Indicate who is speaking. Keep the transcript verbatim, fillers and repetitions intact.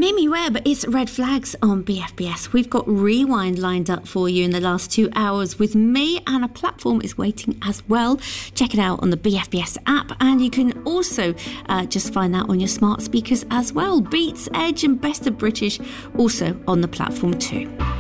Speaker 1: Mimi Webb, it's Red Flags on B F B S. We've got Rewind lined up for you in the last two hours with me, and a platform is waiting as well. Check it out on the B F B S app, and you can also uh, just find that on your smart speakers as well. Beats, Edge and Best of British also on the platform too.